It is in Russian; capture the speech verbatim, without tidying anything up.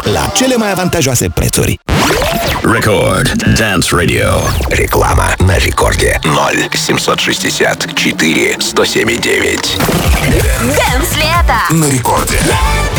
la cele mai avantajoase prețuri. Record Dance Radio. Реклама на рекорде. ноль семьсот шестьдесят четыре сто семь девять. Дэнс лето На рекорде.